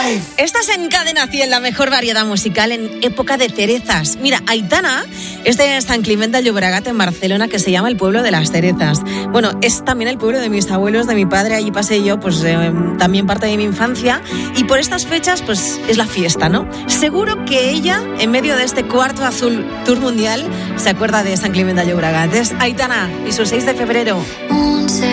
Estás en Cadena 100, la mejor variedad musical en época de cerezas. Mira, Aitana es de San Climent de Llobregat, en Barcelona, que se llama el pueblo de las cerezas. Bueno, es también el pueblo de mis abuelos, de mi padre. Allí pasé yo, pues también parte de mi infancia. Y por estas fechas, pues es la fiesta, ¿no? Seguro que ella, en medio de este cuarto azul tour mundial, se acuerda de San Climent de Llobregat. Es Aitana y su 6 de febrero.